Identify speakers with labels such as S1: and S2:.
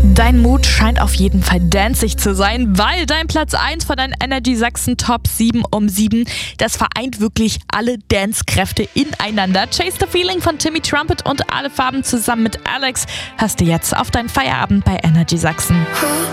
S1: Dein Mut scheint auf jeden Fall danzig zu sein, weil dein Platz 1 von deinen Energy Sachsen Top 7 um 7, das vereint wirklich alle Dance-Kräfte ineinander. Chase the Feeling von Timmy Trumpet und Alle Farben zusammen mit Alex hast du jetzt auf deinen Feierabend bei Energy Sachsen.